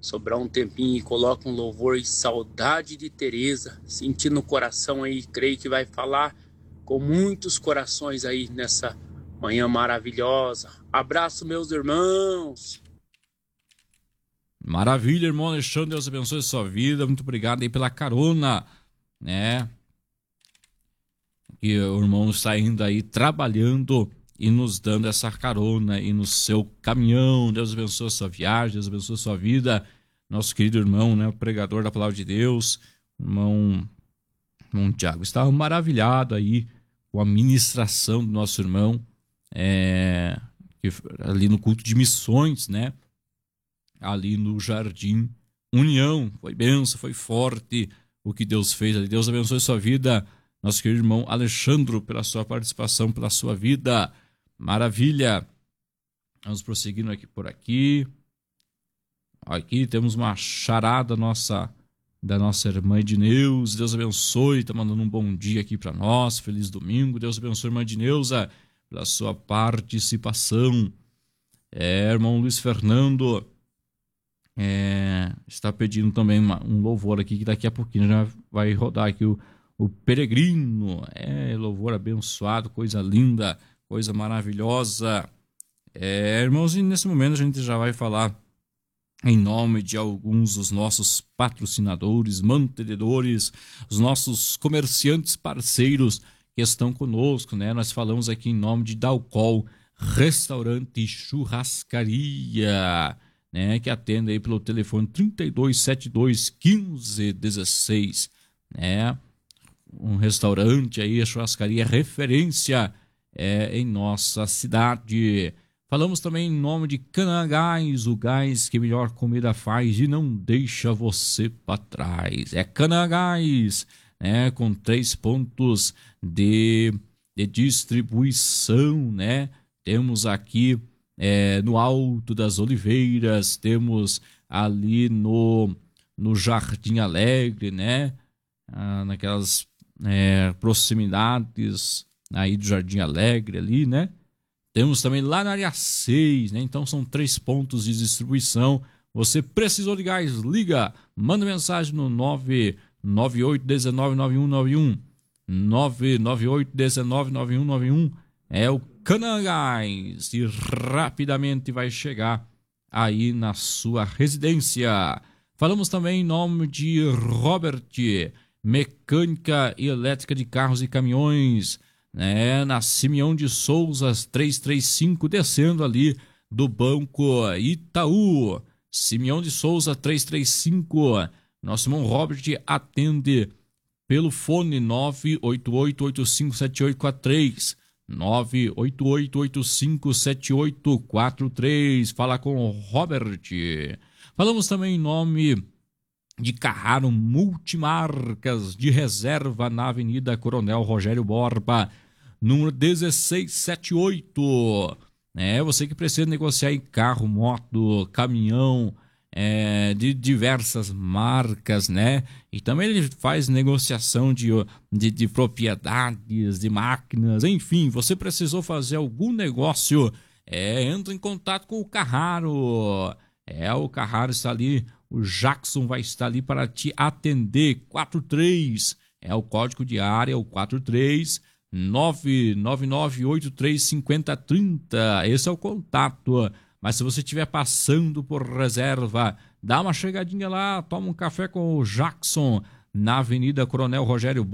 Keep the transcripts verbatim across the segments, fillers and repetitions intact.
sobrar um tempinho e coloca um louvor e Saudade de Teresa, sentindo no coração aí, creio que vai falar com muitos corações aí nessa manhã maravilhosa. Abraço, meus irmãos. Maravilha, irmão Alexandre, Deus abençoe a sua vida, muito obrigado aí pela carona, né? Que o irmão está indo aí trabalhando e nos dando essa carona aí no seu caminhão. Deus abençoe a sua viagem, Deus abençoe a sua vida. Nosso querido irmão, né, o pregador da palavra de Deus, irmão, irmão Tiago, estava maravilhado aí com a ministração do nosso irmão, é, que, ali no culto de missões, né, ali no Jardim União. Foi benção, foi forte o que Deus fez ali. Deus abençoe a sua vida, nosso querido irmão Alexandre, pela sua participação, pela sua vida. Maravilha. Vamos prosseguindo aqui por aqui. Aqui temos uma charada nossa, da nossa irmã Edneuza. Deus abençoe, está mandando um bom dia aqui para nós. Feliz domingo. Deus abençoe, irmã Edneuza, pela sua participação. É, irmão Luiz Fernando é, está pedindo também uma, um louvor aqui, que daqui a pouquinho já vai rodar aqui o, o Peregrino. É, louvor abençoado, coisa linda, coisa maravilhosa. É, irmãos, e nesse momento a gente já vai falar em nome de alguns dos nossos patrocinadores, mantenedores, os nossos comerciantes parceiros que estão conosco, né? Nós falamos aqui em nome de Dalcol, restaurante e churrascaria, né? Que atende aí pelo telefone trinta e dois setenta e dois quinze dezesseis, né? Um restaurante aí, a churrascaria referência é, em nossa cidade. Falamos também em nome de Canaã Gás, o gás que melhor comida faz e não deixa você para trás. É Canaã Gás, né, com três pontos de, de distribuição, né? Temos aqui é, no Alto das Oliveiras, temos ali no, no Jardim Alegre, né? Ah, naquelas é, proximidades aí do Jardim Alegre ali, né? Temos também lá na área seis, né? Então são três pontos de distribuição. Você precisou de gás? Liga, manda mensagem no nove nove oito um nove nove um nove um. nove nove oito um nove nove um nove um é o Canaã Gás e rapidamente vai chegar aí na sua residência. Falamos também em nome de Robert, mecânica e elétrica de carros e caminhões, né, na Simeão de Souza trezentos e trinta e cinco, descendo ali do Banco Itaú. Simeão de Souza trezentos e trinta e cinco. Nosso irmão Robert atende pelo fone nove oito oito oito cinco sete oito quatro três. nove oito oito oito cinco sete oito quatro três. Fala com o Robert. Falamos também em nome de Carraro Multimarcas de Reserva na Avenida Coronel Rogério Borba, número dezesseis setenta e oito. É, você que precisa negociar em carro, moto, caminhão, é, de diversas marcas, né? E também ele faz negociação de, de, de propriedades, de máquinas, enfim, você precisou fazer algum negócio, é, entra em contato com o Carraro. É, o Carraro está ali, o Jackson vai estar ali para te atender. quatro três é o código de área, o quatro três nove nove nove oito três cinco zero três zero. Esse é o contato. Mas se você estiver passando por Reserva, dá uma chegadinha lá, toma um café com o Jackson na Avenida Coronel Rogério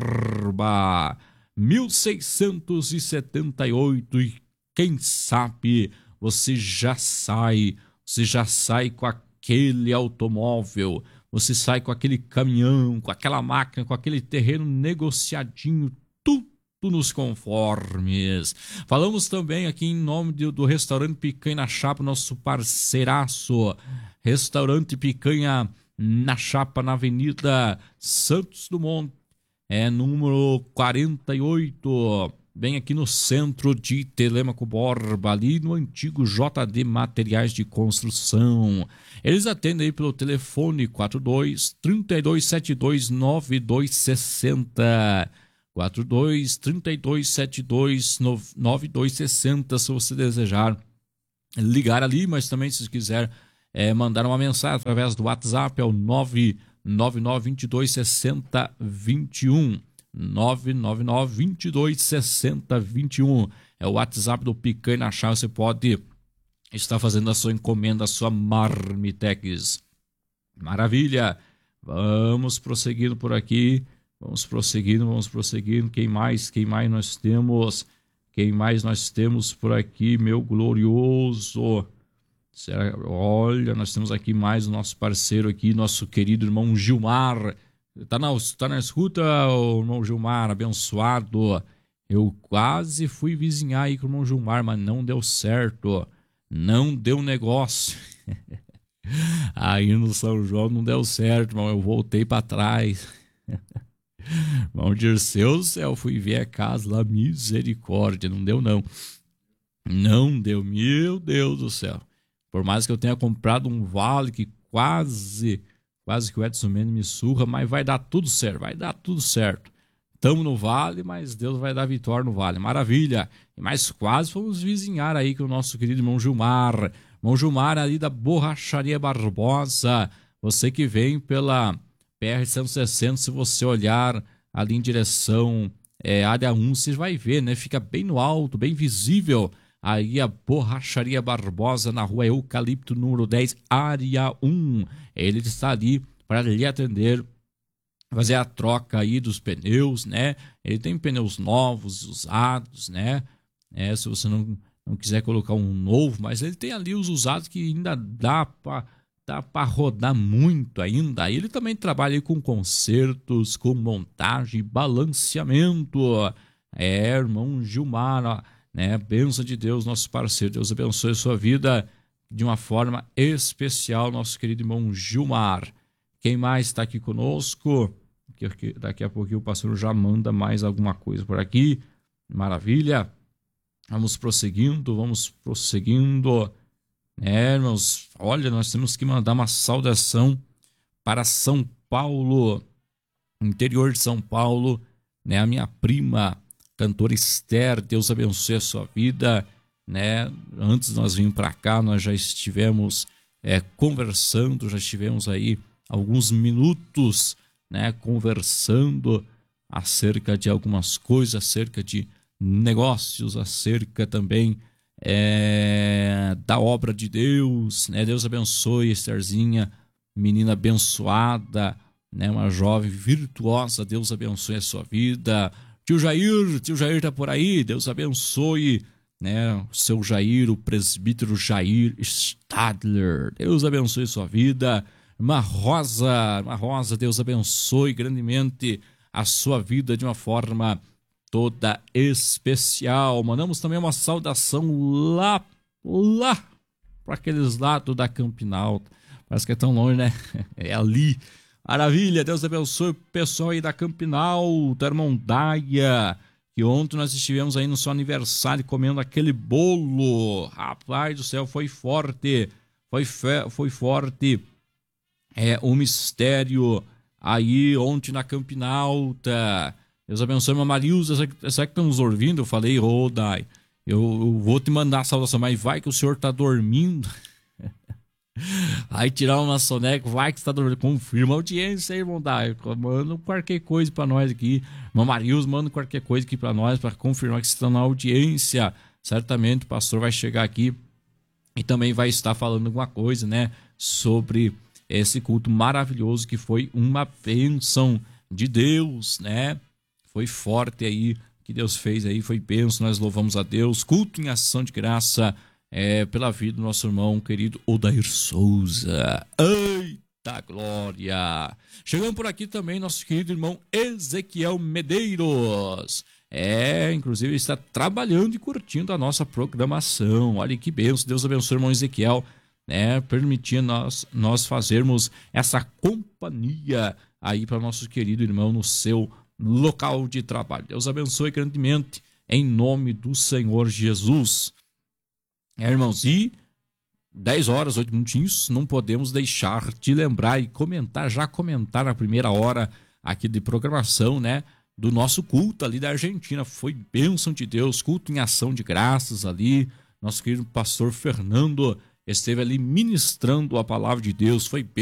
Borba, mil seiscentos e setenta e oito. E quem sabe você já sai, você já sai com aquele automóvel, você sai com aquele caminhão, com aquela máquina, com aquele terreno negociadinho, tudo nos conformes. Falamos também aqui em nome do, do Restaurante Picanha na Chapa, nosso parceiraço. Restaurante Picanha na Chapa, na Avenida Santos Dumont, é número quarenta e oito, bem aqui no centro de Telêmaco Borba, ali no antigo J D Materiais de Construção. Eles atendem aí pelo telefone quatro dois trinta e dois setenta e dois nove dois sessenta. quatro dois trinta e dois setenta e dois nove dois sessenta, se você desejar ligar ali, mas também se quiser é, mandar uma mensagem através do WhatsApp, é o nove nove nove dois dois seis zero dois um. nove nove nove dois dois seis zero dois um. É o WhatsApp do Picanha na Chave. Você pode estar fazendo a sua encomenda, a sua Marmitex. Maravilha! Vamos prosseguindo por aqui. Vamos prosseguindo, vamos prosseguindo. Quem mais? Quem mais nós temos? Quem mais nós temos por aqui, meu glorioso? Será? Olha, nós temos aqui mais o nosso parceiro aqui, nosso querido irmão Gilmar. Tá na, tá na escuta, irmão Gilmar, abençoado. Eu quase fui vizinhar aí com o irmão Gilmar, mas não deu certo. Não deu negócio. Aí no São João não deu certo, mas eu voltei para trás. Irmão Dirceu do céu, fui ver a casa lá, misericórdia, não deu não. Não deu, meu Deus do céu. Por mais que eu tenha comprado um vale que quase, quase que o Edson Mendes me surra, mas vai dar tudo certo, vai dar tudo certo. Estamos no vale, mas Deus vai dar vitória no vale, maravilha. Mas quase fomos vizinhar aí com o nosso querido irmão Gilmar. Irmão Gilmar ali da Borracharia Barbosa, você que vem pela P R cento e sessenta, se você olhar ali em direção é, área um, você vai ver, né? Fica bem no alto, bem visível. Aí a Borracharia Barbosa na rua Eucalipto, número dez, área um. Ele está ali para lhe atender, fazer a troca aí dos pneus, né? Ele tem pneus novos, usados, né? É, se você não, não quiser colocar um novo, mas ele tem ali os usados que ainda dá para dá para rodar muito ainda. Ele também trabalha com consertos, com montagem, balanceamento. É, irmão Gilmar, né? Bênção de Deus, nosso parceiro. Deus abençoe a sua vida de uma forma especial, nosso querido irmão Gilmar. Quem mais está aqui conosco? Daqui a pouquinho o pastor já manda mais alguma coisa por aqui. Maravilha. Vamos prosseguindo, vamos prosseguindo. É, irmãos, olha, nós temos que mandar uma saudação para São Paulo, interior de São Paulo, né? A minha prima, cantora Esther, Deus abençoe a sua vida, né? Antes de nós virmos para cá, nós já estivemos é, conversando, já estivemos aí alguns minutos, né? Conversando acerca de algumas coisas, acerca de negócios, acerca também é, da obra de Deus, né? Deus abençoe Estherzinha, menina abençoada, né? Uma jovem virtuosa, Deus abençoe a sua vida. Tio Jair, tio Jair tá por aí, Deus abençoe, né? O seu Jair, o presbítero Jair Stadler, Deus abençoe a sua vida. Irmã Rosa, irmã Rosa, Deus abençoe grandemente a sua vida de uma forma toda especial. Mandamos também uma saudação lá, lá, para aqueles lados da Campinal. Parece que é tão longe, né? É ali. Maravilha, Deus abençoe o pessoal aí da Campinal, da Irmãodaia, que ontem nós estivemos aí no seu aniversário comendo aquele bolo. Rapaz do céu, foi forte, foi, fe... foi forte. É o mistério aí ontem na Campinalta. Deus abençoe, irmã Marilza. Será que estão nos ouvindo? Eu falei, ô, oh, Dai, eu, eu vou te mandar a saudação, mas vai que o senhor tá dormindo. Aí tirar uma soneca, vai que você tá dormindo. Confirma a audiência aí, irmão Dai. Manda qualquer coisa pra nós aqui. Irmã Marilza, manda qualquer coisa aqui pra nós, pra confirmar que vocês estão na audiência. Certamente o pastor vai chegar aqui e também vai estar falando alguma coisa, né? Sobre esse culto maravilhoso que foi uma bênção de Deus, né? Foi forte aí, que Deus fez aí, foi bênção, nós louvamos a Deus. Culto em ação de graça é, pela vida do nosso irmão querido Odair Souza. Eita glória! Chegando por aqui também nosso querido irmão Ezequiel Medeiros. É, inclusive está trabalhando e curtindo a nossa programação. Olha que bênção, Deus abençoe o irmão Ezequiel, né, permitindo nós, nós fazermos essa companhia aí para nosso querido irmão no seu local de trabalho. Deus abençoe grandemente em nome do Senhor Jesus. É, irmãos, e dez horas, oito minutinhos, não podemos deixar de lembrar e comentar, já comentar na primeira hora aqui de programação, né, do nosso culto ali da Argentina. Foi bênção de Deus, culto em ação de graças ali, nosso querido pastor Fernando esteve ali ministrando a palavra de Deus, foi